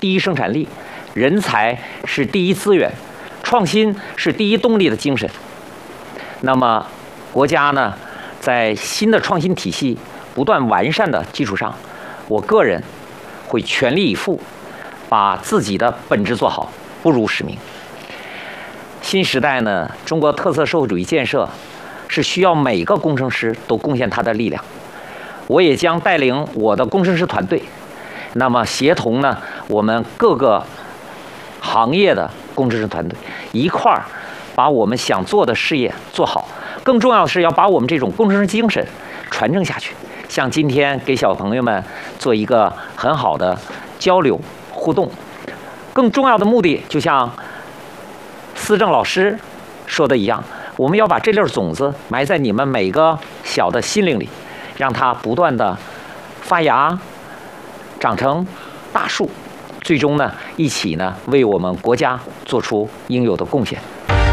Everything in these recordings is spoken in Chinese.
第一生产力，人才是第一资源，创新是第一动力的精神。那么，国家呢，在新的创新体系不断完善的基础上，我个人会全力以赴，把自己的本职做好，不辱使命。新时代呢，中国特色社会主义建设是需要每个工程师都贡献他的力量。我也将带领我的工程师团队，那么协同呢我们各个行业的工程师团队一块儿，把我们想做的事业做好。更重要的是要把我们这种工程师精神传承下去。像今天给小朋友们做一个很好的交流互动，更重要的目的，就像思政老师说的一样，我们要把这粒种子埋在你们每个小的心灵里，让它不断的发芽，长成大树，最终呢，一起呢为我们国家做出应有的贡献。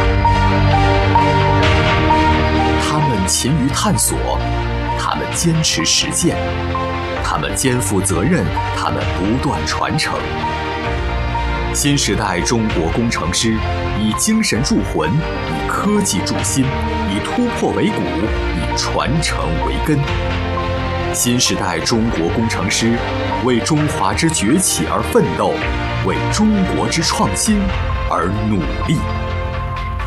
他们勤于探索，他们坚持实践，他们肩负责任，他们不断传承。新时代中国工程师以精神铸魂，以科技铸心，以突破为骨，以传承为根。新时代中国工程师为中华之崛起而奋斗，为中国之创新而努力。